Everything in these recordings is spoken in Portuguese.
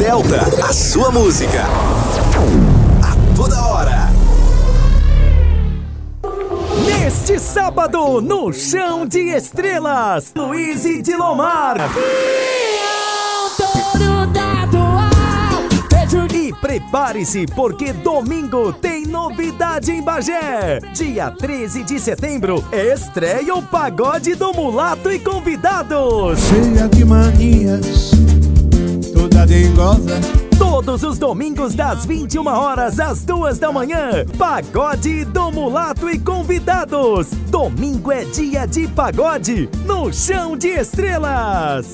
Delta, a sua música. A toda hora. Neste sábado, no Chão de Estrelas, Luiz e Dilomar. E prepare-se, porque domingo tem novidade em Bagé. Dia 13 de setembro, estreia o Pagode do Mulato e convidados. Cheia de manias, toda dengosa. Todos os domingos das 21 horas às 2 da manhã, Pagode do Mulato e convidados. Domingo é dia de pagode no Chão de Estrelas.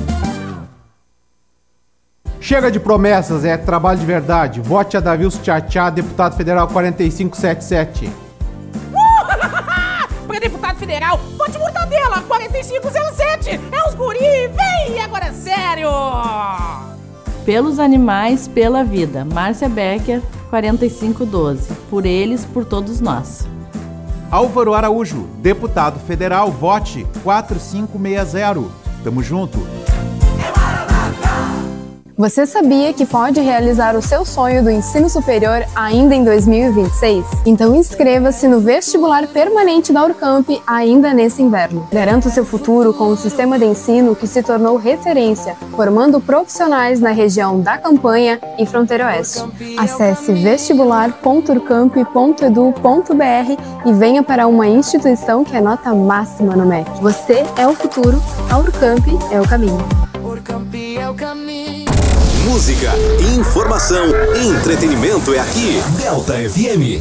Chega de promessas, é trabalho de verdade. Vote a Davilson Tchatchá, deputado federal 4577. Para deputado federal, vote Mortadela 4507. É os guri, vem, agora é sério. Pelos animais, pela vida. Márcia Becker, 4512. Por eles, por todos nós. Álvaro Araújo, deputado federal, vote 4560. Tamo junto. Você sabia que pode realizar o seu sonho do ensino superior ainda em 2026? Então inscreva-se no vestibular permanente da Urcamp ainda nesse inverno. Garanta o seu futuro com um sistema de ensino que se tornou referência, formando profissionais na região da Campanha e Fronteira Oeste. Acesse vestibular.urcamp.edu.br e venha para uma instituição que é nota máxima no MEC. Você é o futuro, a Urcamp é o caminho. Urcamp é o caminho. Música, informação e entretenimento é aqui. Delta FM.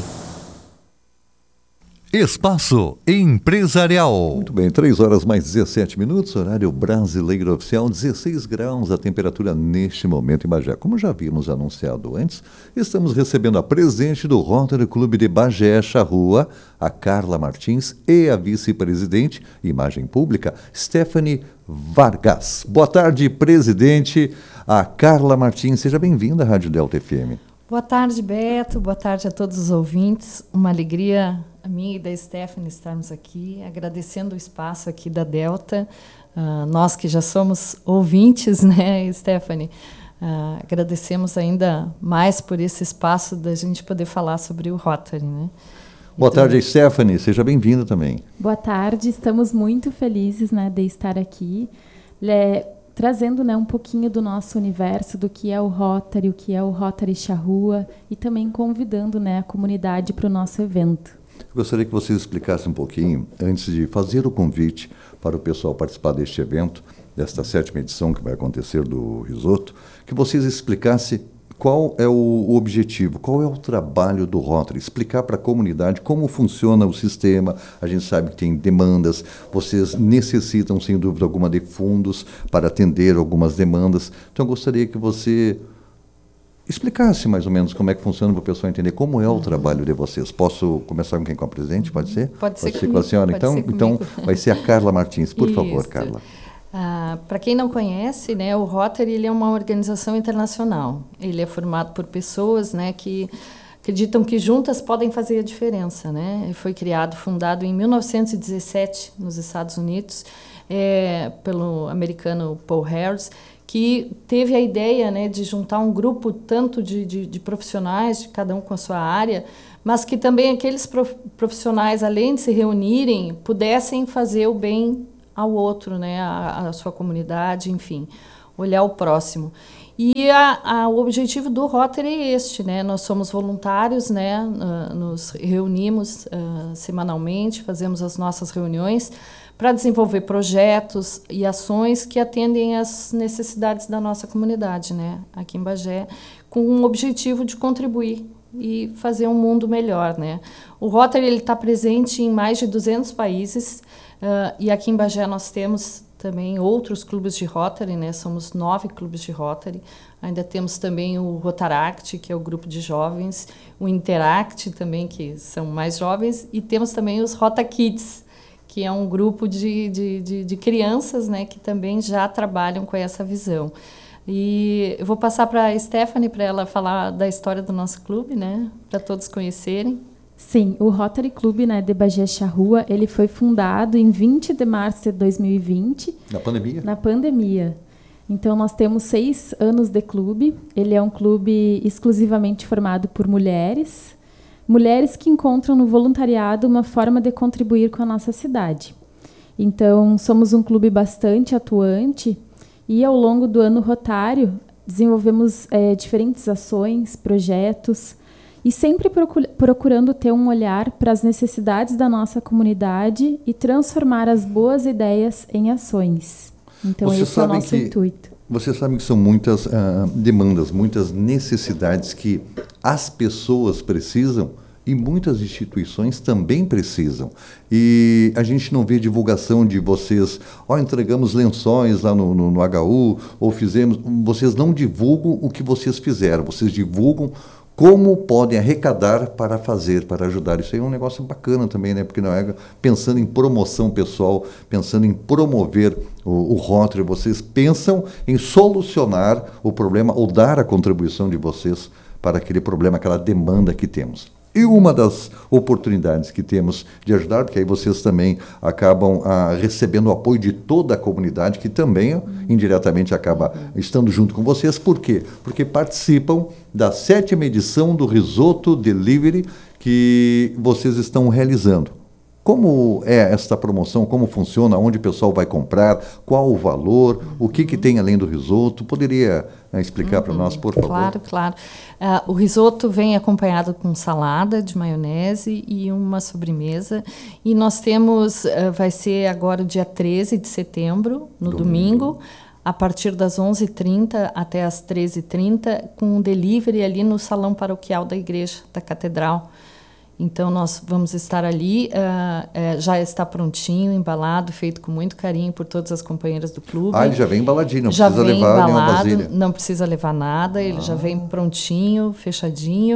Espaço Empresarial. Muito bem, 3 horas mais 17 minutos, horário brasileiro oficial, 16 graus a temperatura neste momento em Bagé. Como já havíamos anunciado antes, estamos recebendo a presidente do Rotary Clube de Bagé, Charrua, a Carla Martins, e a vice-presidente, Imagem Pública, Stephanie Vargas. Boa tarde, presidente, a Carla Martins. Seja bem-vinda à Rádio Delta FM. Boa tarde, Beto. Boa tarde a todos os ouvintes. Uma alegria a minha e da Stephanie estarmos aqui, agradecendo o espaço aqui da Delta. Nós que já somos ouvintes, né, Stephanie? Agradecemos ainda mais por esse espaço da gente poder falar sobre o Rotary, né? Boa tarde, Stephanie. Seja bem-vinda também. Boa tarde. Estamos muito felizes, né, de estar aqui, trazendo, né, um pouquinho do nosso universo, do que é o Rotary, o que é o Rotary Charrua, e também convidando, né, a comunidade para o nosso evento. Eu gostaria que vocês explicassem um pouquinho, antes de fazer o convite para o pessoal participar deste evento, desta 7ª edição que vai acontecer do Risoto, que vocês explicassem qual é o objetivo, qual é o trabalho do Rotary, explicar para a comunidade como funciona o sistema. A gente sabe que tem demandas, vocês necessitam, sem dúvida alguma, de fundos para atender algumas demandas. Então, eu gostaria que você explicasse mais ou menos como é que funciona para o pessoal entender como é o trabalho de vocês. Posso começar com quem? Com a presidente? Pode ser? Pode ser com a senhora. Então, vai ser a Carla Martins. Por favor, Carla. Para quem não conhece, né, o Rotary ele é uma organização internacional. Ele é formado por pessoas, né, que acreditam que juntas podem fazer a diferença, né? Ele foi fundado em 1917 nos Estados Unidos pelo americano Paul Harris, que teve a ideia, né, de juntar um grupo tanto de profissionais, de cada um com a sua área, mas que também aqueles profissionais, além de se reunirem, pudessem fazer o bem ao outro, né, a sua comunidade, enfim, olhar o próximo. E o objetivo do Rotary é este, né? Nós somos voluntários, né? Nos reunimos semanalmente, fazemos as nossas reuniões para desenvolver projetos e ações que atendem às necessidades da nossa comunidade, né? Aqui em Bagé, com o objetivo de contribuir e fazer um mundo melhor, né? O Rotary está presente em mais de 200 países, e aqui em Bagé nós temos também outros clubes de Rotary, né? Somos 9 clubes de Rotary. Ainda temos também o Rotaract, que é o grupo de jovens, o Interact também, que são mais jovens, e temos também os Rota Kids, que é um grupo de crianças, né? Que também já trabalham com essa visão. E eu vou passar para a Stephanie para ela falar da história do nosso clube, né? Para todos conhecerem. Sim, o Rotary Clube, né, de Bagé Charrua, ele foi fundado em 20 de março de 2020. Na pandemia? Na pandemia. Então, nós temos 6 anos de clube. Ele é um clube exclusivamente formado por mulheres que encontram no voluntariado uma forma de contribuir com a nossa cidade. Então, somos um clube bastante atuante e, ao longo do ano rotário, desenvolvemos diferentes ações, projetos, e sempre procurando ter um olhar para as necessidades da nossa comunidade e transformar as boas ideias em ações. Então, esse é o nosso intuito. Vocês sabem que são muitas demandas, muitas necessidades que as pessoas precisam e muitas instituições também precisam. E a gente não vê divulgação de vocês, entregamos lençóis lá no HU, ou fizemos... Vocês não divulgam o que vocês fizeram, vocês divulgam como podem arrecadar para fazer, para ajudar. Isso aí é um negócio bacana também, né? Porque não é pensando em promoção pessoal, pensando em promover o Rotary, vocês pensam em solucionar o problema ou dar a contribuição de vocês para aquele problema, aquela demanda que temos. E uma das oportunidades que temos de ajudar, porque aí vocês também acabam recebendo o apoio de toda a comunidade, que também indiretamente acaba estando junto com vocês. Por quê? Porque participam da 7ª edição do Risoto Delivery que vocês estão realizando. Como é esta promoção? Como funciona? Onde o pessoal vai comprar? Qual o valor? O que tem além do risoto? Poderia explicar para nós, por favor? Claro. O risoto vem acompanhado com salada de maionese e uma sobremesa. E nós temos, vai ser agora o dia 13 de setembro, no domingo, a partir das 11h30 até as 13h30, com um delivery ali no salão paroquial da igreja da Catedral. Então, nós vamos estar ali, já está prontinho, embalado, feito com muito carinho por todas as companheiras do clube. Ele já vem embaladinho, não precisa levar nenhuma vasilha. Não precisa levar nada, ele já vem prontinho, fechadinho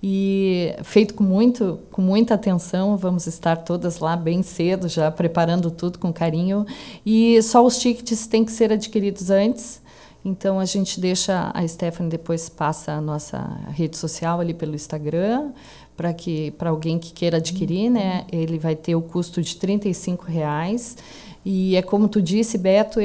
e feito com muita atenção. Vamos estar todas lá bem cedo, já preparando tudo com carinho. E só os tickets têm que ser adquiridos antes. Então, a gente deixa, a Stephanie depois passa a nossa rede social ali pelo Instagram, para alguém que queira adquirir, né? Ele vai ter o custo de R$ 35,00. E é como tu disse, Beto,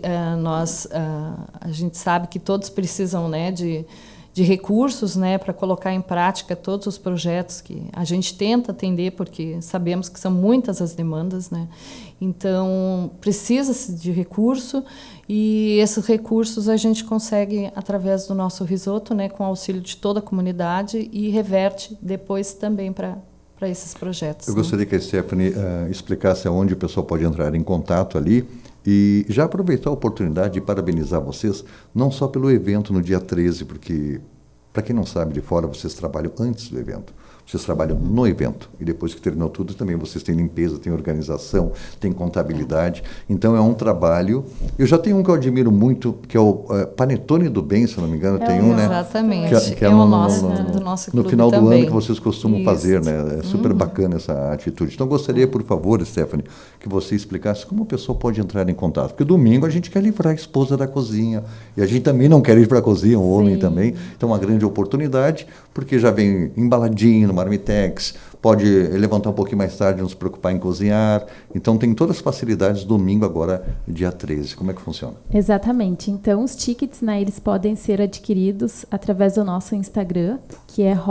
a gente sabe que todos precisam, né, de recursos, né, para colocar em prática todos os projetos que a gente tenta atender, porque sabemos que são muitas as demandas, né? Então, precisa-se de recurso e esses recursos a gente consegue através do nosso risoto, né, com o auxílio de toda a comunidade e reverte depois também para esses projetos. Eu gostaria que a Stephanie explicasse aonde o pessoal pode entrar em contato ali e já aproveitar a oportunidade de parabenizar vocês, não só pelo evento no dia 13, porque, para quem não sabe de fora, vocês trabalham antes do evento. Vocês trabalham no evento e depois que terminou tudo também vocês têm limpeza, têm organização, têm contabilidade. Então é um trabalho. Eu já tenho um que eu admiro muito, que é o Panetone do Bem, se não me engano, tem um, né? Exatamente. Que é o nosso, do nosso clube no final também. do ano que vocês costumam fazer, né? É super bacana essa atitude. Então gostaria, por favor, Stephanie, que você explicasse como a pessoa pode entrar em contato. Porque domingo a gente quer livrar a esposa da cozinha e a gente também não quer ir para a cozinha, o homem também. Então uma grande oportunidade, porque já vem embaladinho no Marmitex, pode levantar um pouquinho mais tarde, não se preocupar em cozinhar. Então tem todas as facilidades domingo agora, dia 13. Como é que funciona? Exatamente. Então os tickets, né, eles podem ser adquiridos através do nosso Instagram, que é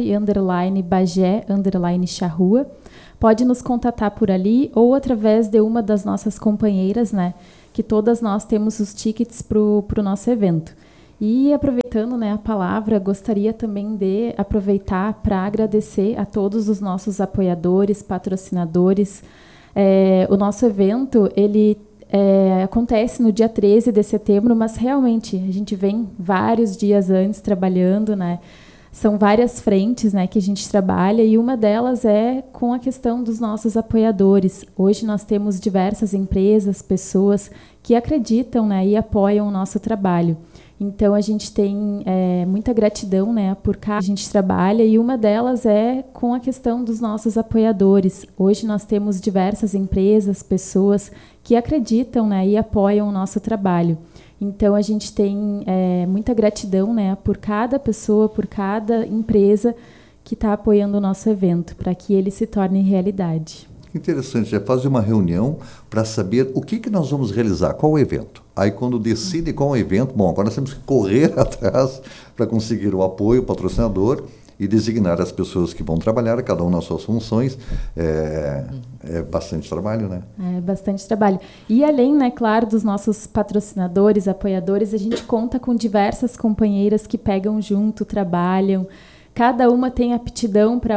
Rotary_Bagé_Charrua. Pode nos contatar por ali ou através de uma das nossas companheiras, né, que todas nós temos os tickets para o nosso evento. E aproveitando, né, a palavra, gostaria também de aproveitar para agradecer a todos os nossos apoiadores, patrocinadores. O nosso evento, ele acontece no dia 13 de setembro, mas realmente a gente vem vários dias antes trabalhando, né? São várias frentes, né, que a gente trabalha e uma delas é com a questão dos nossos apoiadores. Hoje nós temos diversas empresas, pessoas que acreditam, né, e apoiam o nosso trabalho. Então, a gente tem muita gratidão, né, por cá a gente trabalha e uma delas é com a questão dos nossos apoiadores. Hoje nós temos diversas empresas, pessoas que acreditam, né, e apoiam o nosso trabalho. Então, a gente tem muita gratidão, né, por cada pessoa, por cada empresa que está apoiando o nosso evento, para que ele se torne realidade. Que interessante, é fazer uma reunião para saber o que nós vamos realizar, qual o evento. Aí quando decide qual o evento, bom, agora nós temos que correr atrás para conseguir o apoio, o patrocinador e designar as pessoas que vão trabalhar, cada um nas suas funções. É bastante trabalho, né? É bastante trabalho. E além, né, claro, dos nossos patrocinadores, apoiadores, a gente conta com diversas companheiras que pegam junto, trabalham. Cada uma tem aptidão para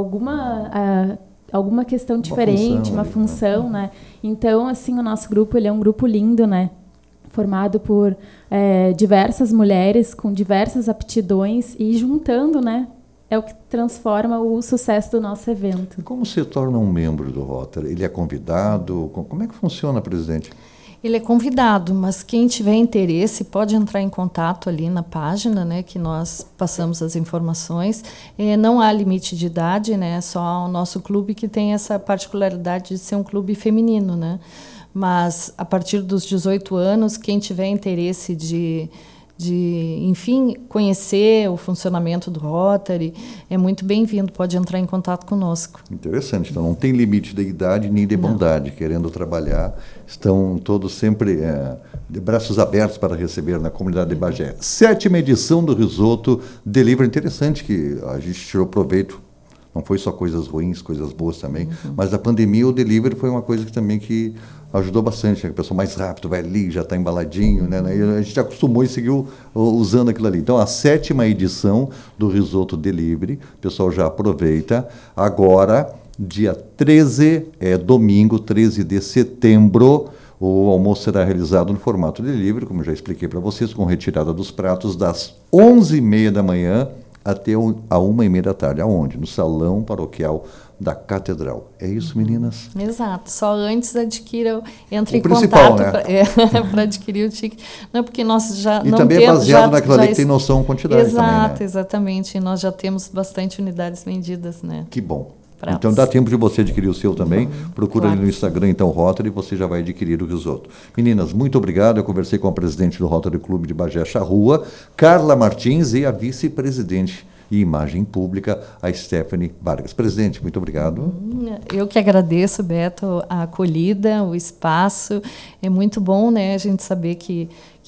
alguma questão diferente, uma função, né? Então, assim, o nosso grupo, ele é um grupo lindo, né? Formado por diversas mulheres com diversas aptidões e juntando, né? É o que transforma o sucesso do nosso evento. E como se torna um membro do Rotary? Ele é convidado? Como é que funciona, presidente? Ele é convidado, mas quem tiver interesse pode entrar em contato ali na página, né, que nós passamos as informações. Não há limite de idade, né, só o nosso clube que tem essa particularidade de ser um clube feminino, né? Mas a partir dos 18 anos, quem tiver interesse de enfim, conhecer o funcionamento do Rotary, é muito bem-vindo, pode entrar em contato conosco. Interessante, então não tem limite de idade nem de bondade, querendo trabalhar, estão todos sempre de braços abertos para receber na comunidade de Bagé. 7ª edição do Risoto Delivery, interessante que a gente tirou proveito, não foi só coisas ruins, coisas boas também, mas na pandemia o delivery foi uma coisa que também que ajudou bastante, né? A pessoa mais rápido vai ali, já está embaladinho, né? E a gente acostumou e seguiu usando aquilo ali. Então, a 7ª edição do Risoto Delivery, o pessoal já aproveita. Agora, dia 13, domingo, 13 de setembro, o almoço será realizado no formato delivery, como eu já expliquei para vocês, com retirada dos pratos das 11h30 da manhã até a 1h30 da tarde. Aonde? No Salão Paroquial da Catedral. É isso, meninas? Exato. Só antes entre em principal, contato, né? Para adquirir o ticket. Não, porque nós já e não também temos... é baseado naquilo ali que tem noção de quantidade. Exato, também, né? Exatamente. E nós já temos bastante unidades vendidas, né? Que bom. Então dá tempo de você adquirir o seu também. Procura ali no Instagram, então, Rotary, e você já vai adquirir o risoto. Meninas, muito obrigado. Eu conversei com a presidente do Rotary Clube de Bagé Charrua, Carla Martins, e a vice-presidente e imagem pública, a Stephanie Vargas. Presidente, muito obrigado. Eu que agradeço, Beto, a acolhida, o espaço. É muito bom, né, a gente saber que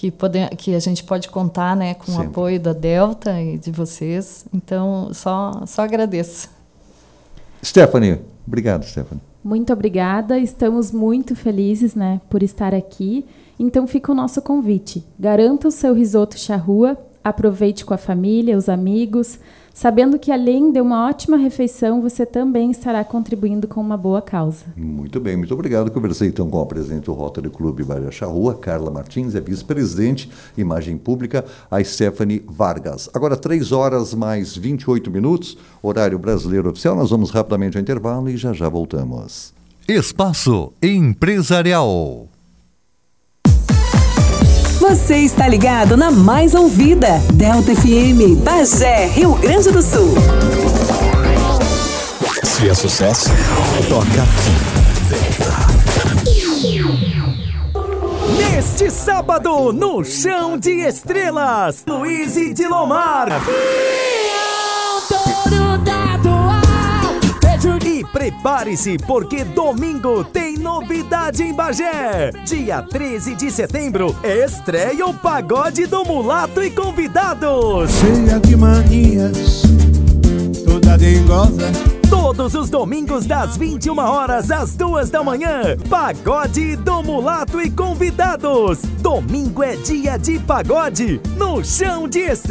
a gente pode contar, né, com o apoio da Delta e de vocês. Então, só agradeço. Stephanie, obrigado, Stephanie. Muito obrigada, estamos muito felizes, né, por estar aqui. Então fica o nosso convite. Garanta o seu risoto charrua, aproveite com a família, os amigos, sabendo que além de uma ótima refeição, você também estará contribuindo com uma boa causa. Muito bem, muito obrigado. Conversei então com a presidente do Rotary Clube Bagé Charrua, Carla Martins, a vice-presidente, imagem pública, a Stephanie Vargas. Agora 3h mais 28, horário brasileiro oficial. Nós vamos rapidamente ao intervalo e já voltamos. Espaço Empresarial. Você está ligado na mais ouvida, Delta FM, Bagé, Rio Grande do Sul. Se é sucesso, toca Neste sábado, no Chão de Estrelas, Luiz e Dilomar. E prepare-se, porque domingo tem novidade em Bagé. Dia 13 de setembro, estreia o Pagode do Mulato e convidados. Cheia de manias, toda dengosa. Todos os domingos das 21 horas às 2 da manhã, Pagode do Mulato e convidados. Domingo é dia de pagode no Chão de Estrelas.